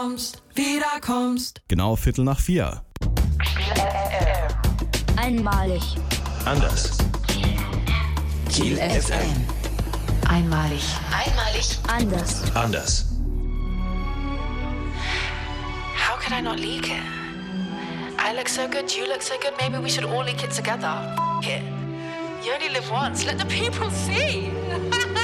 Wiederkommst. Genau 3:45. Einmalig. Anders. Kiel FM. Einmalig. Einmalig. Anders. Anders. How could I not leak it? I look so good, you look so good, maybe we should all leak it together. It. You only live once, let the people see.